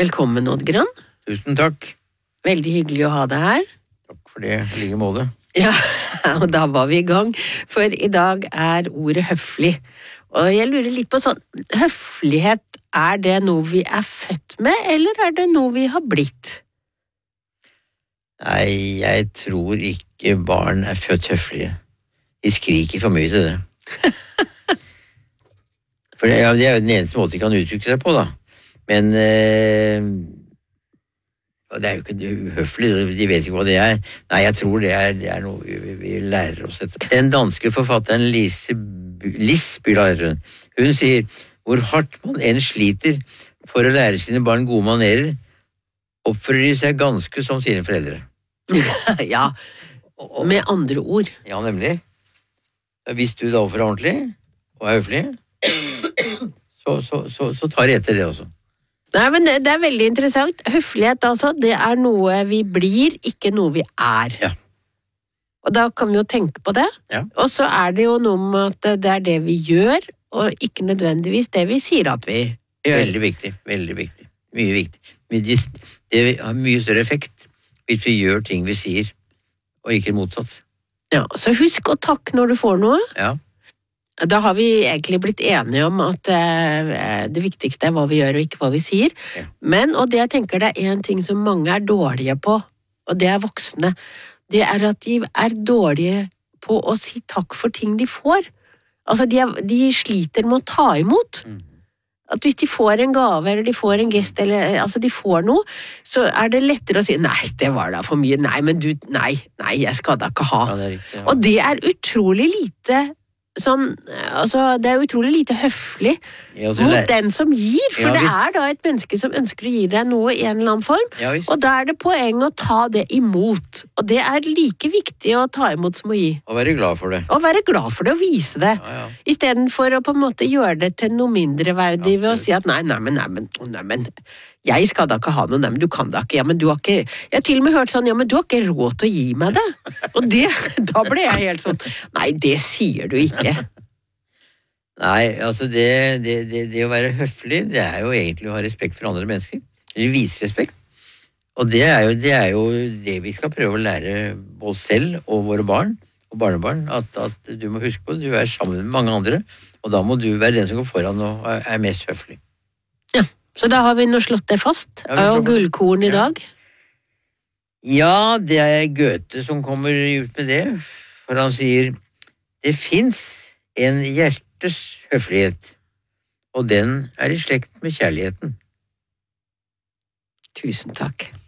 Velkommen, Oddgren. Tusen takk. Veldig hyggelig å ha deg her. Takk for det, i like måte. Ja, og da var vi i gang, for i dag er ordet høflig. Og jeg lurer litt på sånn, høflighet, er det noe vi er født med, eller er det noe vi har blitt? Nei, jeg tror ikke barn er født høflige. De skriker for mye til det. For det er jo den eneste måten de kan uttrykke seg på, da. Men og det er jo ikke uhøflig, de vet ikke hva det er. Nei, jeg tror det er noe vi lærer oss etter. Den danske forfatteren Lis Bylareren, hun sier, hvor hardt man enn sliter for å lære sine barn gode manerer, oppfører de seg ganske som sine foreldre. Ja, med andre ord. Ja, nemlig. Hvis du da oppfører ordentlig og er høflig, så tar de etter det også. Nei, men det er veldig interessant. Høflighet, altså, det er noe vi blir, ikke noe vi er. Ja. Og da kan vi jo tenke på det. Ja. Og så er det jo noe med at det er det vi gjør, og ikke nødvendigvis det vi sier at vi gjør. Veldig viktig, veldig viktig. Mye viktig. Det har mye større effekt hvis vi gjør ting vi sier, og ikke motsatt. Ja, så husk å takke når du får noe. Ja. Da har vi egentlig blitt enige om at det viktigste er hva vi gjør og ikke hva vi sier. Ja. Men, og det jeg tenker det er en ting som mange er dårlige på, og det er voksne, det er at de er dårlige på å si takk for ting de får. Altså de sliter med å ta imot. At hvis de får en gave, eller de får en gest, eller altså de får noe, så er det lettere å si, nei, det var da for mye, nei, men du, nei, jeg skal da ikke ha. Ja, det er riktig, ja. Og det er utrolig lite sånn, altså det er utrolig lite høflig mot den som gir, for det er da et menneske som ønsker å gi deg noe i en eller annen form, og da er det poeng å ta det imot, og det er like viktig å ta imot som å gi. Og være glad for det. Og være glad for det og vise det, i stedet for å på en måte gjøre det til noe mindreverdig ved å si at nei, men jeg skal da ikke ha noe, nei, men du kan da ikke, ja, men du har ikke, jeg har til og med hørt sånn, ja, men du har ikke råd til å gi meg det, og det, da ble jeg helt sånn, nei, det sier du ikke. Nei, altså det å være høflig, det er jo egentlig å ha respekt for andre mennesker, eller vise respekt, og det er jo det vi skal prøve å lære oss selv og våre barn og barnebarn, at du må huske på, du er sammen med mange andre, og da må du være den som går foran og er mest høflig. Ja. Så da har vi nå slått det fast, og gullkorn i dag? Ja, det er Goethe som kommer ut med det, for han sier, det finnes en hjertes høflighet, og den er i slekt med kjærligheten. Tusen takk.